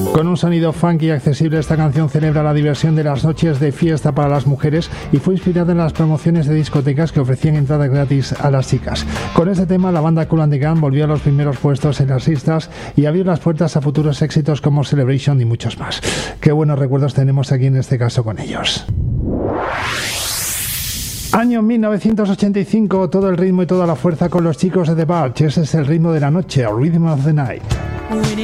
Con un sonido funky y accesible, esta canción celebra la diversión de las noches de fiesta para las mujeres y fue inspirada en las promociones de discotecas que ofrecían entradas gratis a las chicas. Con este tema, la banda Kool and the Gang volvió a los primeros puestos en las listas y abrió las puertas a futuros éxitos como Celebration y muchos más. Qué buenos recuerdos tenemos aquí en este caso con ellos. Año 1985, todo el ritmo y toda la fuerza con los chicos de The Barge. Ese es el ritmo de la noche, Rhythm of the Night.